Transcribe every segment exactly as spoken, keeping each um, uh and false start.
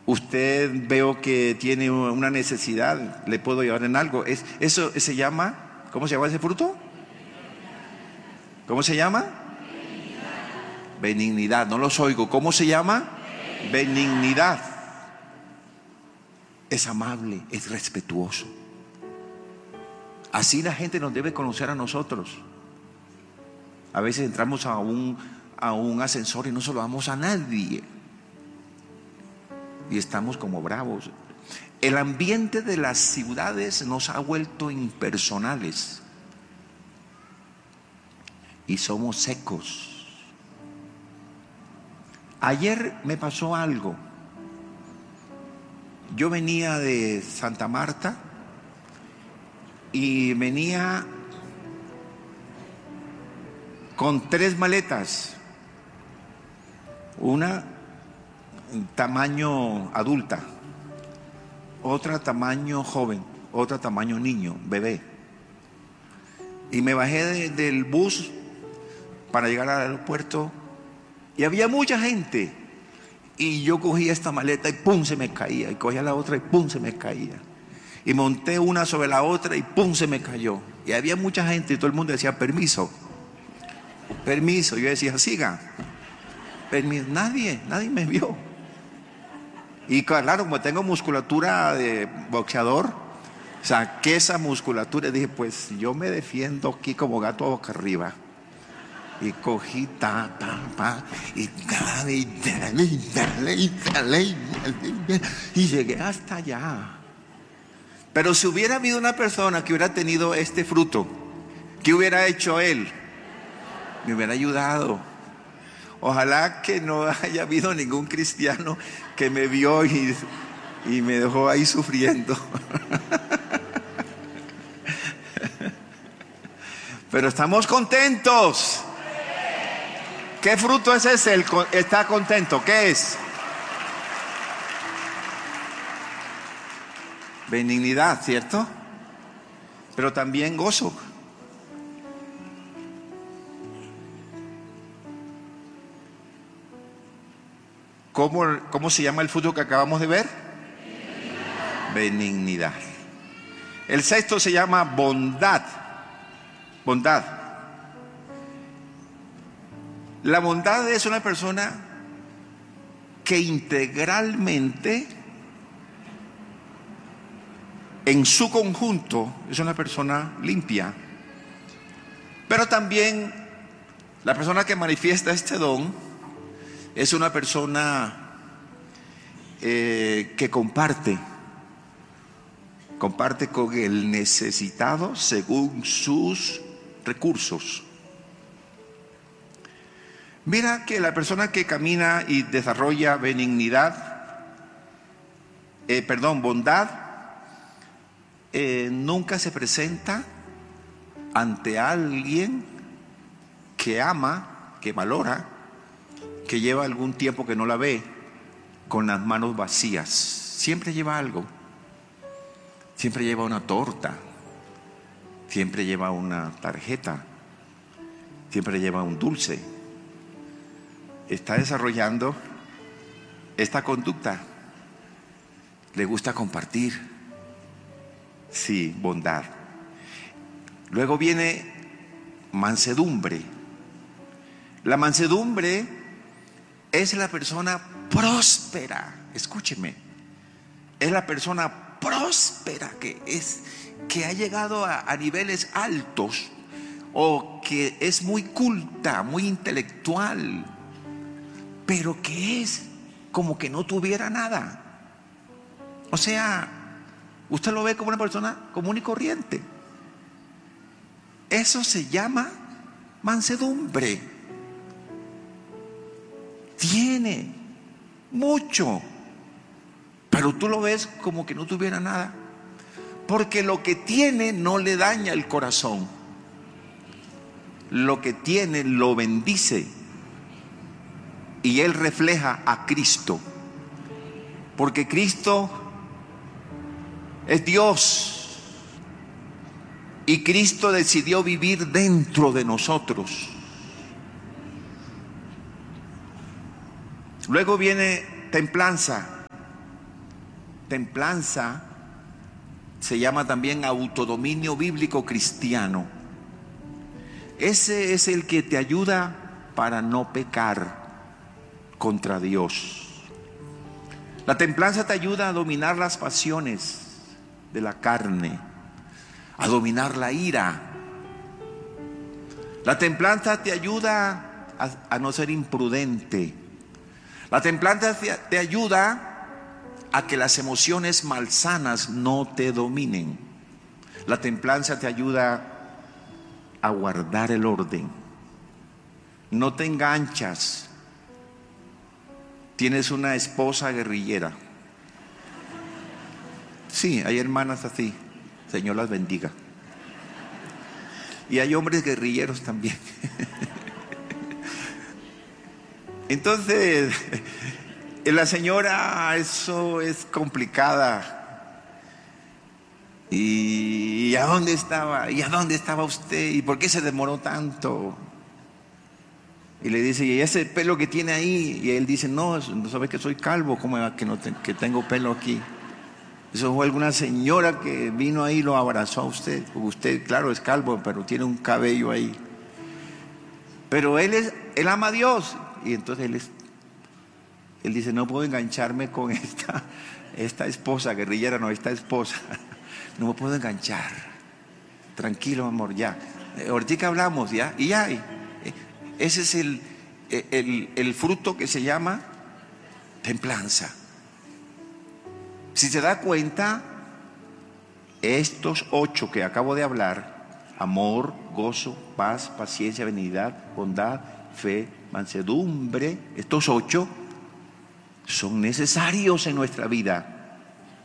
Usted veo que tiene una necesidad, le puedo ayudar en algo. Es, eso se llama, ¿cómo se llama ese fruto? ¿Cómo se llama? Benignidad. Benignidad, no los oigo. ¿Cómo se llama? Benignidad. Es amable, es respetuoso. Así la gente nos debe conocer a nosotros. A veces entramos a un, a un ascensor y no saludamos a nadie. Y estamos como bravos. El ambiente de las ciudades nos ha vuelto impersonales. Y somos secos. Ayer me pasó algo. Yo venía de Santa Marta y venía con tres maletas. Una tamaño adulta, otra tamaño joven, otra tamaño niño, bebé. Y me bajé de, del bus para llegar al aeropuerto y había mucha gente. Y yo cogía esta maleta y pum, se me caía. Y cogía la otra y pum, se me caía. Y monté una sobre la otra y pum, se me cayó. Y había mucha gente y todo el mundo decía, permiso, permiso. Yo decía, siga, permiso. Nadie, nadie me vio. Y claro, como tengo musculatura de boxeador, saqué esa musculatura y dije, pues yo me defiendo aquí como gato a boca arriba. Y cogí ta, ta, pa, y dale, y dale, y dale, y dale, y dale, y llegué hasta allá. Pero si hubiera habido una persona que hubiera tenido este fruto, ¿qué hubiera hecho él? Me hubiera ayudado. Ojalá que no haya habido ningún cristiano que me vio y, y me dejó ahí sufriendo. Pero estamos contentos. ¿Qué fruto es ese? El, está contento. ¿Qué es? Benignidad, ¿cierto? Pero también gozo. ¿Cómo, cómo se llama el fruto que acabamos de ver? Benignidad. Benignidad. El sexto se llama bondad. Bondad. La bondad es una persona que integralmente, en su conjunto, es una persona limpia. Pero también la persona que manifiesta este don es una persona eh, que comparte, comparte con el necesitado según sus recursos. Mira que la persona que camina y desarrolla benignidad, eh, perdón, bondad, eh, nunca se presenta ante alguien que ama, que valora, que lleva algún tiempo que no la ve, con las manos vacías. Siempre lleva algo. Siempre lleva una torta. Siempre lleva una tarjeta. Siempre lleva un dulce. Está desarrollando esta conducta. Le gusta compartir. Sí, bondad. Luego viene mansedumbre. La mansedumbre es la persona próspera. Escúcheme. Es la persona próspera que es, que ha llegado a, a niveles altos, o que es muy culta, muy intelectual, pero que es como que no tuviera nada. O sea, usted lo ve como una persona común y corriente. Eso se llama mansedumbre. Tiene mucho, pero tú lo ves como que no tuviera nada, porque lo que tiene no le daña el corazón. Lo que tiene lo bendice, y él refleja a Cristo, porque Cristo es Dios y Cristo decidió vivir dentro de nosotros. Luego viene templanza. Templanza se llama también autodominio bíblico cristiano. Ese es el que te ayuda para no pecar contra Dios. La templanza te ayuda a dominar las pasiones de la carne, a dominar la ira. La templanza te ayuda a, a no ser imprudente. La templanza te, te ayuda a que las emociones malsanas no te dominen. La templanza te ayuda a guardar el orden. No te enganchas. Tienes una esposa guerrillera. Sí, hay hermanas así. Señor las bendiga. Y hay hombres guerrilleros también. Entonces, la señora, eso es complicada. ¿Y a dónde estaba? ¿Y a dónde estaba usted? ¿Y por qué se demoró tanto? Y le dice, ¿y ese pelo que tiene ahí? Y él dice, no, no sabe que soy calvo, ¿cómo que, no te, que tengo pelo aquí? Eso fue alguna señora que vino ahí y lo abrazó a usted. Usted, claro, es calvo, pero tiene un cabello ahí. Pero él, es, él ama a Dios. Y entonces él, es, él dice, no puedo engancharme con esta, esta esposa guerrillera, no, esta esposa. No me puedo enganchar. Tranquilo, amor, ya. Ahorita hablamos, ya. Y ya. Y, ese es el, el, el fruto que se llama templanza. Si se da cuenta, estos ocho que acabo de hablar, amor, gozo, paz, paciencia, benignidad, bondad, fe, mansedumbre, estos ocho son necesarios en nuestra vida.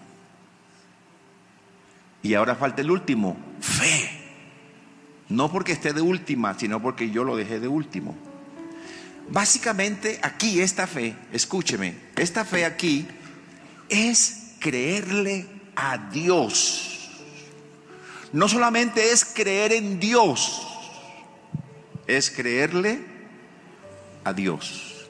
Y ahora falta el último, fe. No porque esté de última, sino porque yo lo dejé de último. Básicamente aquí esta fe, escúcheme, esta fe aquí es creerle a Dios. No solamente es creer en Dios, es creerle a Dios.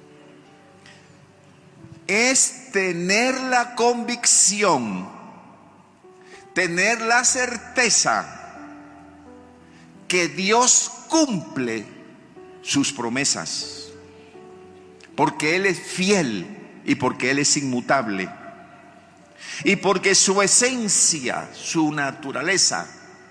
Es tener la convicción, tener la certeza que Dios cumple sus promesas, porque Él es fiel y porque Él es inmutable, y porque su esencia, su naturaleza,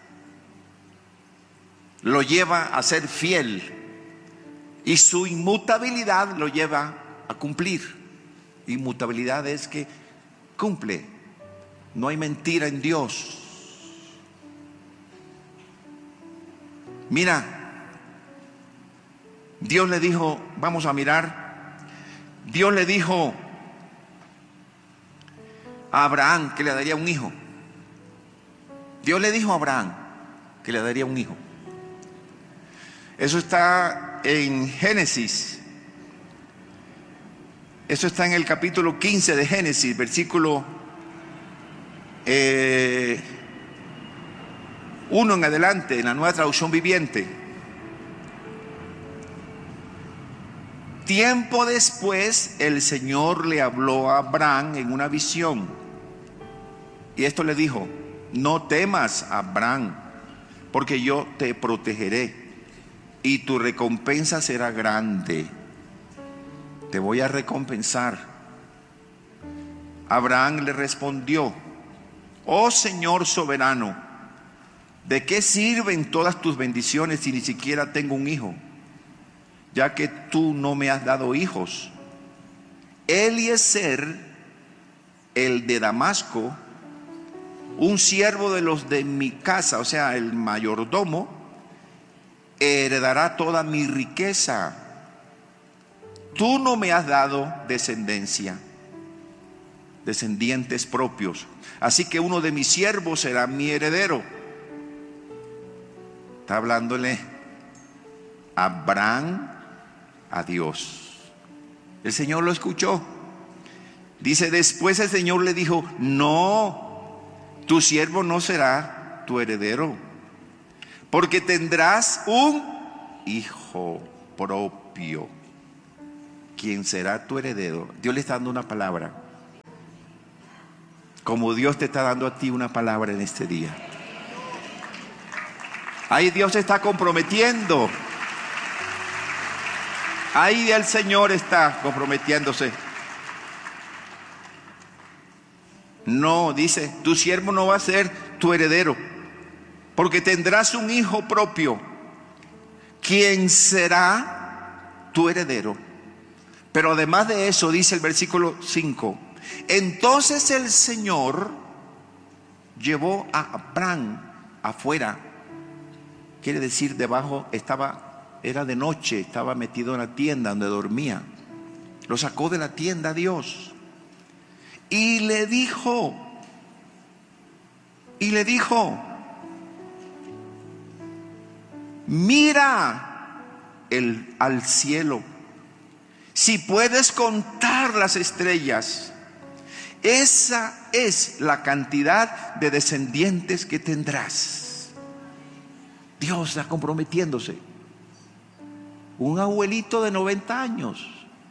lo lleva a ser fiel, y su inmutabilidad lo lleva a cumplir. Inmutabilidad es que cumple, no hay mentira en Dios. Mira, Dios le dijo, vamos a mirar, Dios le dijo a Abraham que le daría un hijo. Dios le dijo a Abraham que le daría un hijo. Eso está en Génesis. Eso está en el capítulo quince de Génesis, versículo eh, uno en adelante, en la Nueva Traducción Viviente. Tiempo después, el Señor le habló a Abraham en una visión. Y esto le dijo: no temas, Abraham, porque yo te protegeré y tu recompensa será grande. Te voy a recompensar. Abraham le respondió: oh Señor soberano, ¿de qué sirven todas tus bendiciones si ni siquiera tengo un hijo? Ya que tú no me has dado hijos. Eliezer, el de Damasco, un siervo de los de mi casa, o sea, el mayordomo, heredará toda mi riqueza. Tú no me has dado descendencia, descendientes propios, así que uno de mis siervos será mi heredero. Está hablándole Abraham a Dios. El Señor lo escuchó. Dice: después el Señor le dijo: no, tu siervo no será tu heredero, porque tendrás un hijo propio, quien será tu heredero. Dios le está dando una palabra. como Dios te está dando a ti una palabra en este día. Ahí Dios se está comprometiendo. Ahí el Señor está comprometiéndose. No, dice, tu siervo no va a ser tu heredero, porque tendrás un hijo propio, quien será tu heredero. Pero además de eso, dice el versículo cinco, entonces el Señor llevó a Abraham afuera. Quiere decir, debajo estaba, era de noche, estaba metido en la tienda donde dormía. Lo sacó de la tienda Dios. Y le dijo, y le dijo, mira el, al cielo, si puedes contar las estrellas, esa es la cantidad de descendientes que tendrás. Dios está comprometiéndose. Un abuelito de noventa años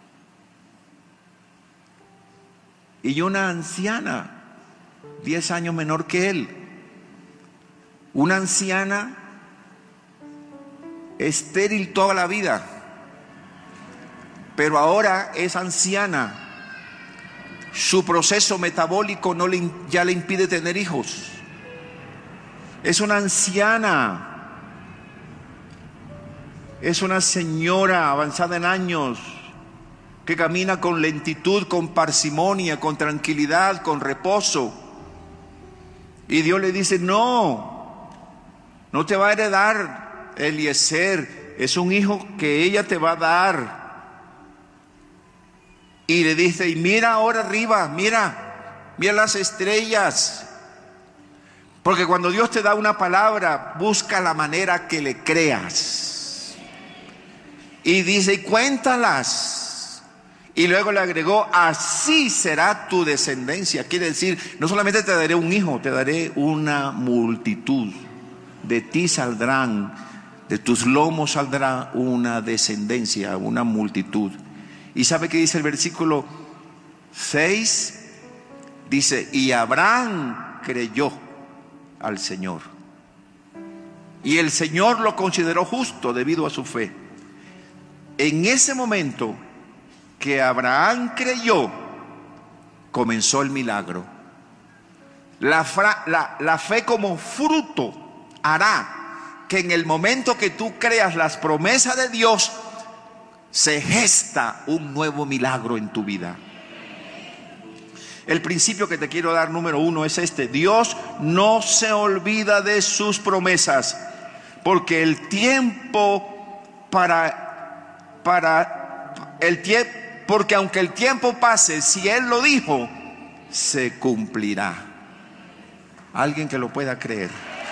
y una anciana diez años menor que él. Una anciana estéril toda la vida, pero ahora es anciana. Su proceso metabólico no le, ya le impide tener hijos. Es una anciana. Es una señora avanzada en años que camina con lentitud, con parsimonia, con tranquilidad, con reposo. Y Dios le dice, no, no te va a heredar Eliezer, es un hijo que ella te va a dar. Y le dice, y mira ahora arriba, mira, mira las estrellas. Porque cuando Dios te da una palabra, busca la manera que le creas. Y dice, y cuéntalas. Y luego le agregó, así será tu descendencia. Quiere decir, no solamente te daré un hijo, te daré una multitud. De ti saldrán, de tus lomos saldrá una descendencia, una multitud. ¿Y sabe qué dice el versículo seis? Dice, y Abraham creyó al Señor, y el Señor lo consideró justo debido a su fe. En ese momento que Abraham creyó, comenzó el milagro. La, fra, la, la fe como fruto hará que en el momento que tú creas las promesas de Dios, se gesta un nuevo milagro en tu vida. El principio que te quiero dar, número uno, es este: Dios no se olvida de sus promesas, porque el tiempo para, para el tiempo, porque aunque el tiempo pase, si Él lo dijo, se cumplirá. Alguien que lo pueda creer.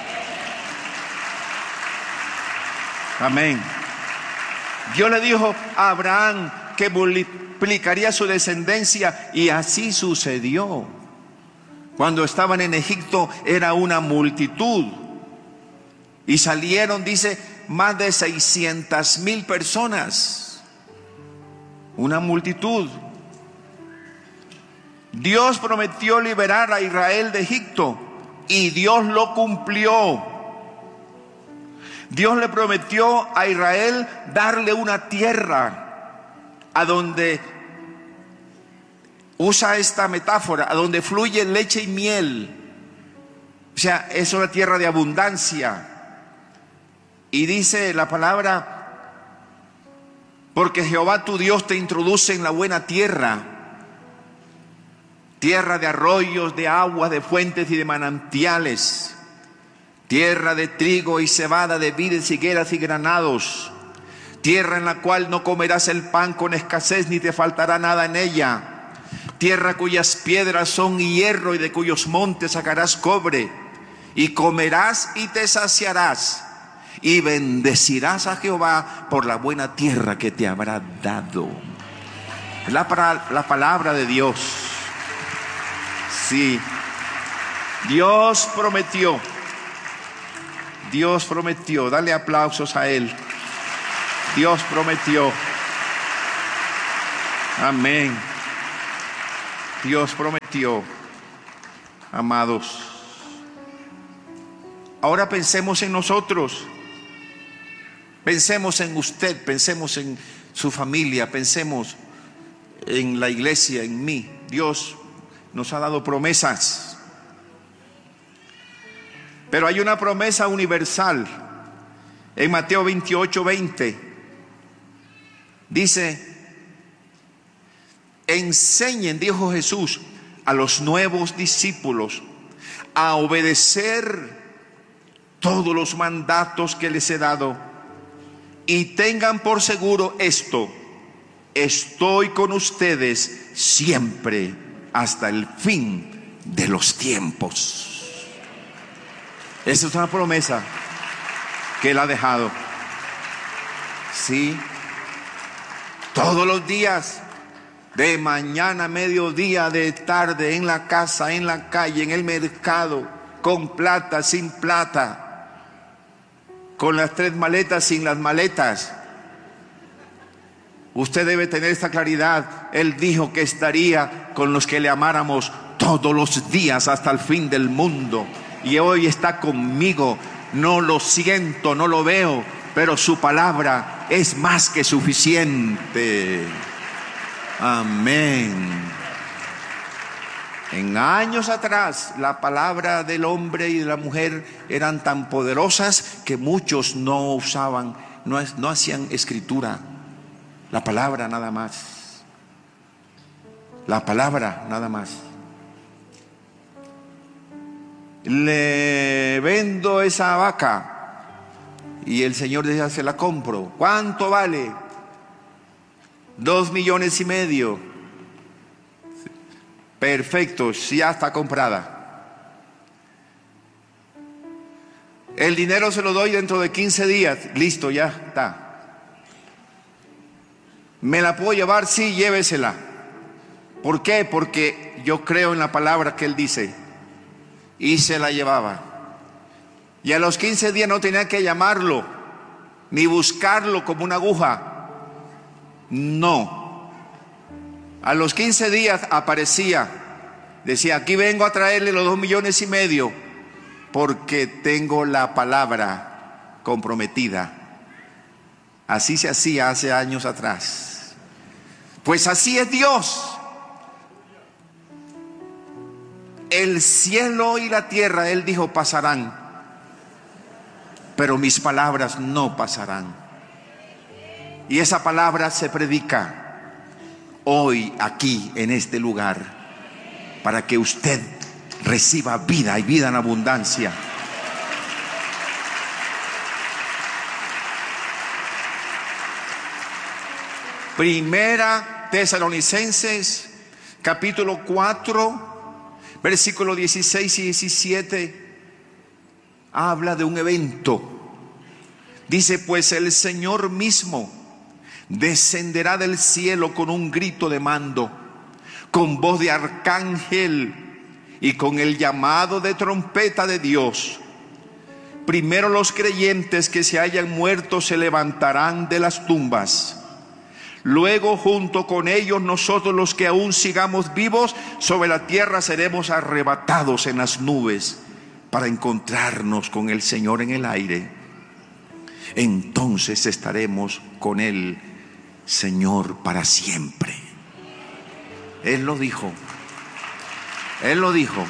Amén. Dios le dijo a Abraham que multiplicaría su descendencia, y así sucedió. Cuando estaban en Egipto era una multitud, y salieron, dice, más de seiscientas mil personas. Una multitud. Dios prometió liberar a Israel de Egipto, y Dios lo cumplió. Dios le prometió a Israel darle una tierra a donde, usa esta metáfora, a donde fluye leche y miel. O sea, es una tierra de abundancia. Y dice la palabra, porque Jehová tu Dios te introduce en la buena tierra, tierra de arroyos, de aguas, de fuentes y de manantiales, tierra de trigo y cebada, de vides, higueras y granados, tierra en la cual no comerás el pan con escasez, ni te faltará nada en ella, tierra cuyas piedras son hierro, y de cuyos montes sacarás cobre, y comerás y te saciarás, y bendecirás a Jehová por la buena tierra que te habrá dado. La, la palabra de Dios. Sí, Dios prometió. Dios prometió. Dale aplausos a Él. Dios prometió. Amén. Dios prometió. amados. Ahora pensemos en nosotros. Pensemos en usted, pensemos en su familia, pensemos en la iglesia, en mí. Dios nos ha dado promesas. Pero hay una promesa universal. En Mateo veintiocho, veinte dice: enseñen, dijo Jesús, a los nuevos discípulos a obedecer todos los mandatos que les he dado, y tengan por seguro esto: estoy con ustedes siempre hasta el fin de los tiempos. Esa es una promesa que Él ha dejado. Sí, todos los días, de mañana a mediodía, de tarde, en la casa, en la calle, en el mercado, con plata, sin plata, con las tres maletas, sin las maletas. Usted debe tener esta claridad. Él dijo que estaría con los que le amáramos todos los días hasta el fin del mundo, y hoy está conmigo. No lo siento, no lo veo, pero su palabra es más que suficiente. Amén. En años atrás, la palabra del hombre y de la mujer eran tan poderosas que muchos no usaban, no, no hacían escritura. La palabra nada más. La palabra nada más. Le vendo esa vaca, y el Señor decía: se la compro. ¿Cuánto vale? Dos millones y medio. Perfecto, ya está comprada. El dinero se lo doy dentro de quince días. Listo, ya está. ¿Me la puedo llevar? Sí, llévesela. ¿Por qué? Porque yo creo en la palabra que Él dice. Y se la llevaba. Y a los quince días no tenía que llamarlo, ni buscarlo como una aguja. No. A los quince días aparecía. Decía: aquí vengo a traerle los dos millones y medio, porque tengo la palabra comprometida. Así se hacía hace años atrás. Pues así es Dios. El cielo y la tierra, Él dijo, pasarán, pero mis palabras no pasarán. Y esa palabra se predica hoy aquí en este lugar, para que usted reciba vida y vida en abundancia. Primera Tesalonicenses capítulo cuatro, versículos dieciséis y diecisiete, habla de un evento. Dice: pues el Señor mismo descenderá del cielo con un grito de mando, con voz de arcángel y con el llamado de trompeta de Dios. Primero los creyentes que se hayan muerto se levantarán de las tumbas. Luego, junto con ellos, nosotros los que aún sigamos vivos sobre la tierra seremos arrebatados en las nubes para encontrarnos con el Señor en el aire. Entonces estaremos con el Señor para siempre. Él lo dijo. Él lo dijo.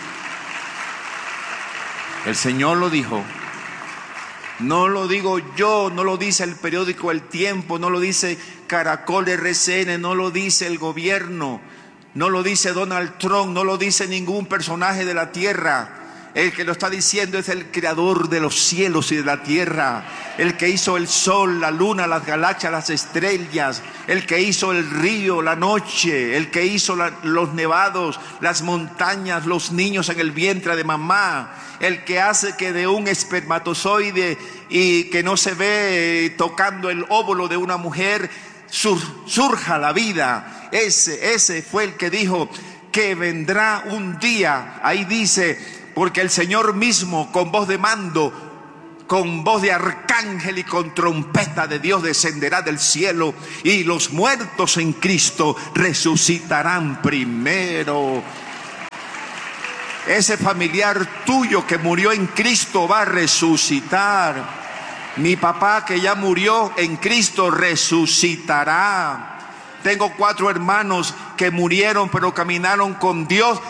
El Señor lo dijo. No lo digo yo, no lo dice el periódico El Tiempo, no lo dice Caracol R C N, no lo dice el gobierno, no lo dice Donald Trump, no lo dice ningún personaje de la tierra. El que lo está diciendo es el creador de los cielos y de la tierra, el que hizo el sol, la luna, las galaxias, las estrellas, el que hizo el río, la noche, el que hizo la, los nevados, las montañas, los niños en el vientre de mamá, el que hace que de un espermatozoide y que no se ve tocando el óvulo de una mujer sur, surja la vida. Ese, ese fue el que dijo que vendrá un día, ahí dice, porque el Señor mismo con voz de mando, con voz de arcángel y con trompeta de Dios descenderá del cielo, y los muertos en Cristo resucitarán primero. Ese familiar tuyo que murió en Cristo va a resucitar. Mi papá que ya murió en Cristo resucitará. Tengo cuatro hermanos que murieron pero caminaron con Dios,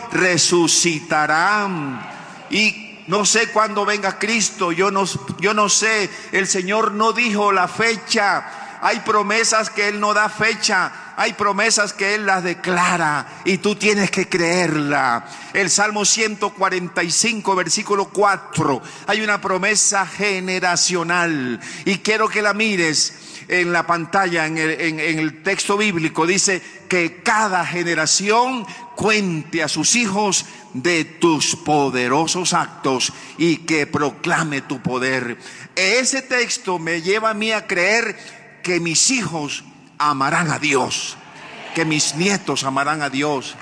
resucitarán. Y no sé cuándo venga Cristo, yo no, yo no sé, el Señor no dijo la fecha. Hay promesas que Él no da fecha, hay promesas que Él las declara y tú tienes que creerla. El Salmo ciento cuarenta y cinco, versículo cuatro, hay una promesa generacional y quiero que la mires en la pantalla, en el, en, en el texto bíblico. Dice que cada generación cuente a sus hijos de tus poderosos actos y que proclame tu poder. Ese texto me lleva a mí a creer que mis hijos amarán a Dios, que mis nietos amarán a Dios,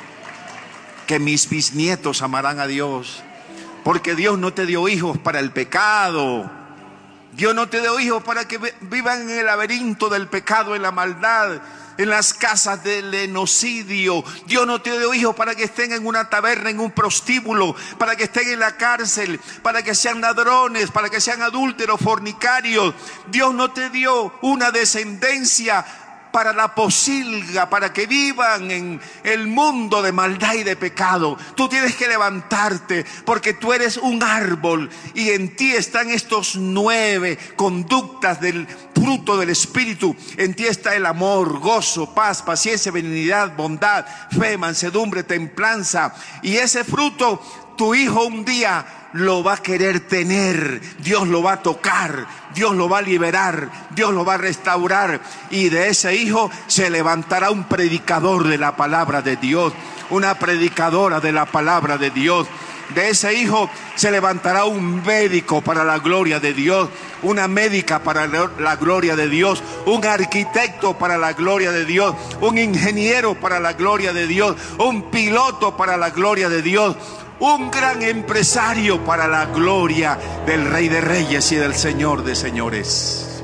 que mis bisnietos amarán a Dios, porque Dios no te dio hijos para el pecado. Dios no te dio hijos para que vivan en el laberinto del pecado, en la maldad, en las casas del genocidio. Dios no te dio hijos para que estén en una taberna, en un prostíbulo, para que estén en la cárcel, para que sean ladrones, para que sean adúlteros, fornicarios. Dios no te dio una descendencia para la posilga, para que vivan en el mundo de maldad y de pecado. Tú tienes que levantarte porque tú eres un árbol y en ti están estos nueve conductas del fruto del Espíritu. En ti está el amor, gozo, paz, paciencia, benignidad, bondad, fe, mansedumbre, templanza. Y ese fruto tu hijo un día lo va a querer tener. Dios lo va a tocar, Dios lo va a liberar, Dios lo va a restaurar, y de ese hijo se levantará un predicador de la palabra de Dios, una predicadora de la palabra de Dios. De ese hijo se levantará un médico para la gloria de Dios, una médica para la gloria de Dios, un arquitecto para la gloria de Dios, un ingeniero para la gloria de Dios, un piloto para la gloria de Dios, un gran empresario para la gloria del Rey de Reyes y del Señor de Señores.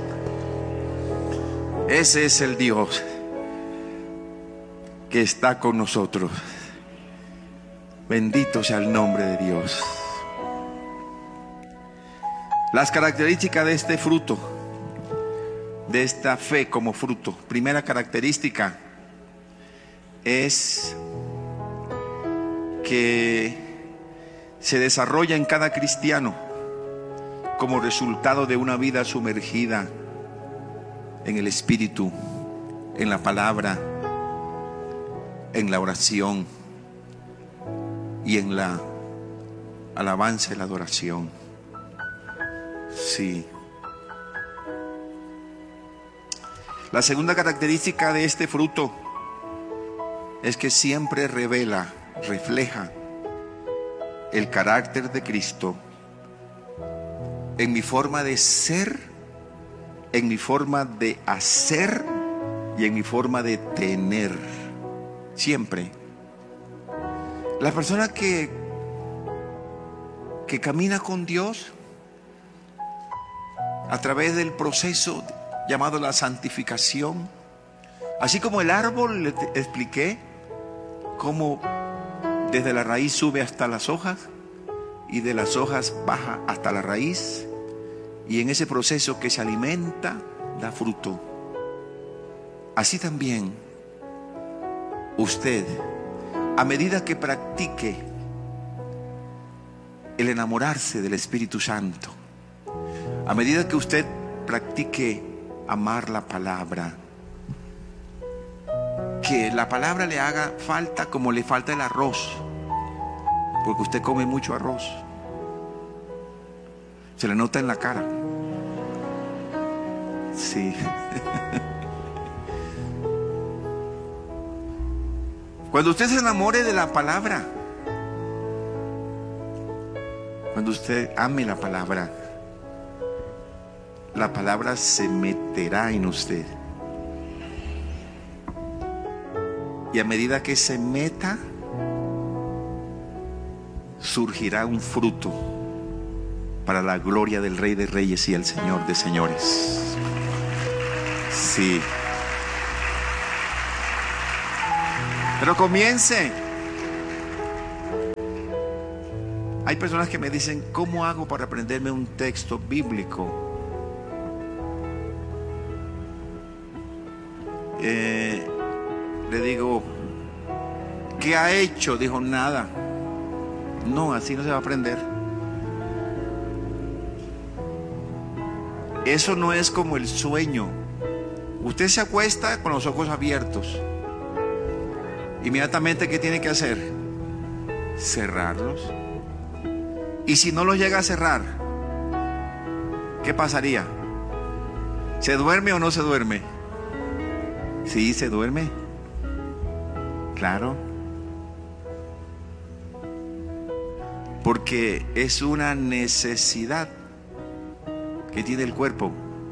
Ese es el Dios que está con nosotros. Bendito sea el nombre de Dios. Las características de este fruto, de esta fe como fruto. Primera característica es que se desarrolla en cada cristiano como resultado de una vida sumergida en el Espíritu, en la palabra, en la oración y en la alabanza y la adoración. Sí. La segunda característica de este fruto es que siempre revela, refleja el carácter de Cristo en mi forma de ser, en mi forma de hacer y en mi forma de tener. Siempre. La persona que, que camina con Dios a través del proceso llamado la santificación, así como el árbol, le expliqué cómo desde la raíz sube hasta las hojas y de las hojas baja hasta la raíz, y en ese proceso que se alimenta da fruto. Así también usted, a medida que practique el enamorarse del Espíritu Santo, a medida que usted practique amar la palabra, que la palabra le haga falta como le falta el arroz, porque usted come mucho arroz, se le nota en la cara. Sí. Cuando usted se enamore de la palabra, cuando usted ame la palabra, la palabra se meterá en usted. Y a medida que se meta, surgirá un fruto para la gloria del Rey de Reyes y el Señor de Señores. Sí. Pero comience. Hay personas que me dicen, ¿cómo hago para aprenderme un texto bíblico? Eh, le digo, ¿qué ha hecho? Dijo, nada. No, así no se va a aprender. Eso no es como el sueño. Usted se acuesta con los ojos abiertos. Inmediatamente, ¿qué tiene que hacer? Cerrarlos. Y si no los llega a cerrar, ¿qué pasaría? ¿Se duerme o no se duerme? Sí, se duerme. Claro. Porque es una necesidad que tiene el cuerpo.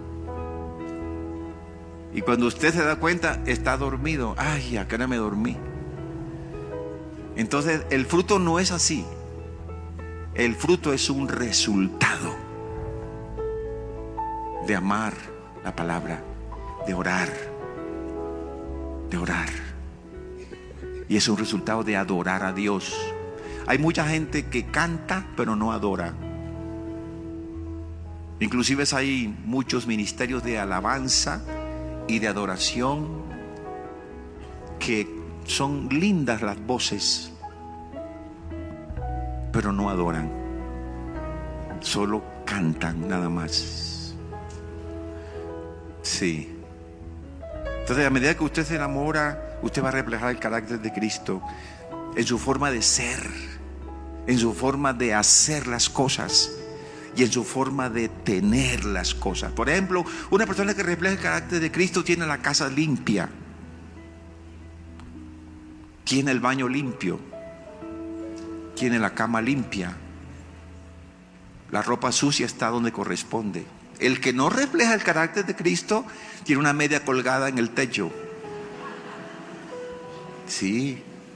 Y cuando usted se da cuenta, está dormido. Ay, acá no me dormí. Entonces, el fruto no es así. El fruto es un resultado de amar la palabra, de orar, de orar. Y es un resultado de adorar a Dios. Hay mucha gente que canta pero no adora. Inclusive hay muchos ministerios de alabanza y de adoración que son lindas las voces, pero no adoran, solo cantan nada más. Sí. Entonces, a medida que usted se enamora, usted va a reflejar el carácter de Cristo en su forma de ser, en su forma de hacer las cosas y en su forma de tener las cosas. Por ejemplo, una persona que refleja el carácter de Cristo tiene la casa limpia, tiene el baño limpio, tiene la cama limpia, la ropa sucia está donde corresponde. El que no refleja el carácter de Cristo tiene una media colgada en el techo. Sí.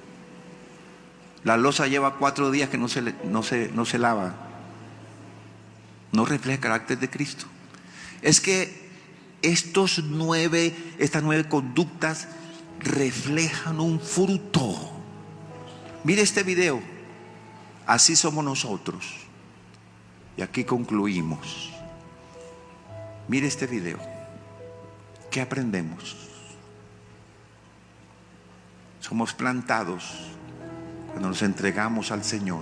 La loza lleva cuatro días que no se, no se, no se lava. No refleja el carácter de Cristo. Es que estos nueve, estas nueve conductas reflejan un fruto. Mire este video. Así somos nosotros. Y aquí concluimos. Mire este video. ¿Qué aprendemos? Somos plantados cuando nos entregamos al Señor.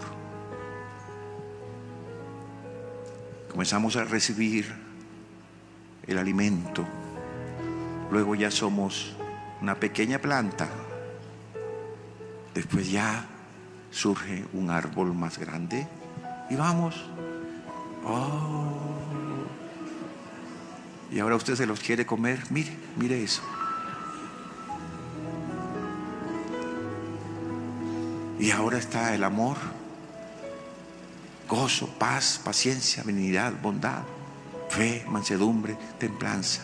Comenzamos a recibir el alimento. Luego ya somos una pequeña planta. Después ya surge un árbol más grande. Y vamos. Oh. Y ahora usted se los quiere comer. Mire, mire eso. Y ahora está el amor, gozo, paz, paciencia, benignidad, bondad, fe, mansedumbre, templanza.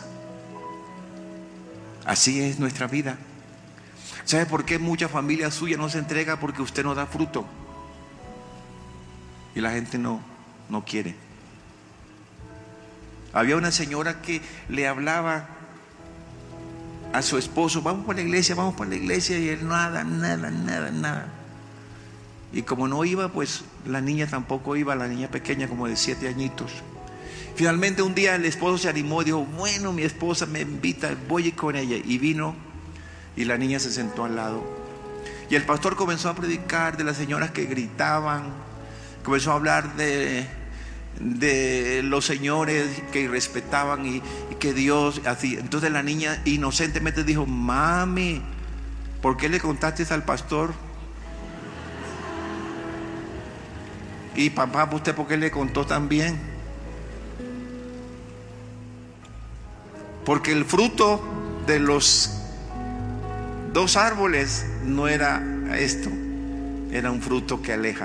Así es nuestra vida. ¿Sabe por qué mucha familia suya no se entrega? Porque usted no da fruto. Y la gente no, no quiere. Había una señora que le hablaba a su esposo, vamos por la iglesia, vamos por la iglesia, y él nada, nada, nada, nada. Y como no iba, pues la niña tampoco iba, la niña pequeña como de siete añitos. Finalmente un día el esposo se animó y dijo, bueno, mi esposa me invita, voy a ir con ella. Y vino y la niña se sentó al lado. Y el pastor comenzó a predicar de las señoras que gritaban, comenzó a hablar de, de los señores que irrespetaban y, y que Dios así. Entonces la niña inocentemente dijo, mami, ¿por qué le contaste al pastor? Y papá, ¿usted por qué le contó también? Porque el fruto de los dos árboles no era esto, era un fruto que aleja.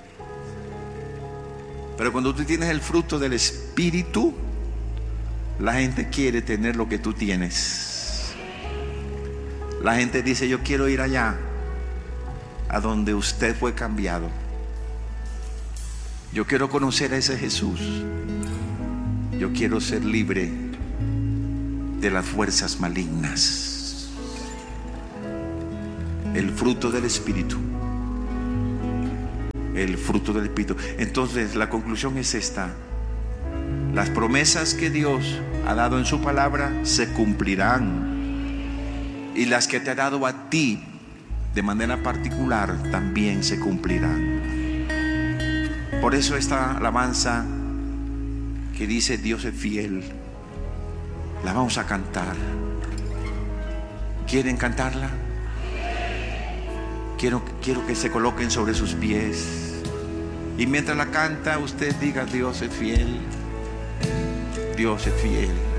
Pero cuando tú tienes el fruto del Espíritu, la gente quiere tener lo que tú tienes. La gente dice, yo quiero ir allá, a donde usted fue cambiado. Yo quiero conocer a ese Jesús. Yo quiero ser libre de las fuerzas malignas. El fruto del Espíritu el fruto del Espíritu. Entonces la conclusión es esta: las promesas que Dios ha dado en su palabra se cumplirán, y las que te ha dado a ti de manera particular también se cumplirán. Por eso esta alabanza que dice Dios es fiel, la vamos a cantar. ¿Quieren cantarla? Quiero, quiero que se coloquen sobre sus pies, y mientras la canta usted diga: Dios es fiel, Dios es fiel.